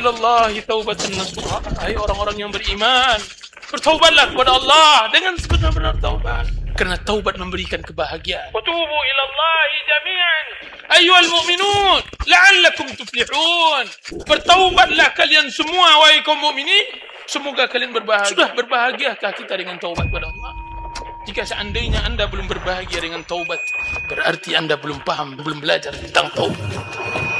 ilallahi taubatan nasuha. Hai orang-orang yang beriman, bertaubatlah kepada Allah dengan sebenar-benar taubat, kerana taubat memberikan kebahagiaan. Wa tubu ilallahi jami'an ayyuhal mu'minun la'allakum tuflihun. Bertaubatlah kalian semua wahai kaum mukminin, semoga kalian berbahagia. Sudah berbahagiakah kita dengan taubat kepada Allah? Jika seandainya anda belum berbahagia dengan taubat, berarti anda belum paham, belum belajar tentang taubat.